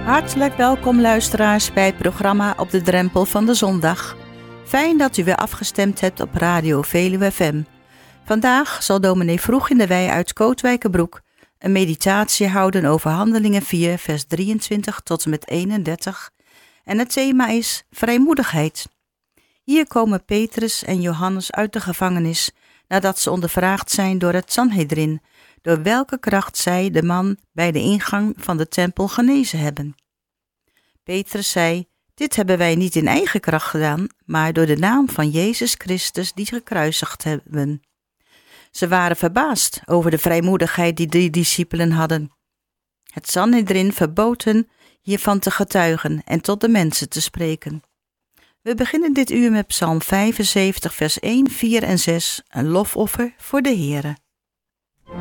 Hartelijk welkom luisteraars bij het programma Op de Drempel van de Zondag. Fijn dat u weer afgestemd hebt op Radio Veluwe FM. Vandaag zal dominee Vroeg in de Wei uit Kootwijkerbroek een meditatie houden over Handelingen 4 vers 23 tot en met 31. En het thema is vrijmoedigheid. Hier komen Petrus en Johannes uit de gevangenis nadat ze ondervraagd zijn door het Sanhedrin, door welke kracht zij de man bij de ingang van de tempel genezen hebben. Petrus zei: dit hebben wij niet in eigen kracht gedaan, maar door de naam van Jezus Christus die gekruisigd hebben. Ze waren verbaasd over de vrijmoedigheid die de discipelen hadden. Het Sanhedrin verbood hen hiervan te getuigen en tot de mensen te spreken. We beginnen dit uur met Psalm 75 vers 1, 4 en 6, een lofoffer voor de Heere.